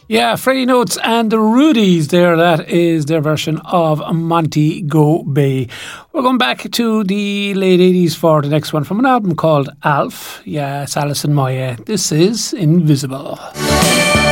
Yeah, Freddie Notes and the Rudies there. That is their version of Montego Bay. We're going back to the late 80s for the next one from an album called Alf. Yes, Alison Moyet. This is Invisible.